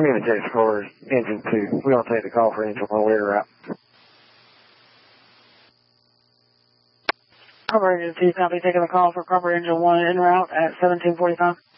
communicates for engine 2. We're going to take the call for engine 1 later out. Copper engine 2, copy, taking the call for Copper engine 1 en route at 1745.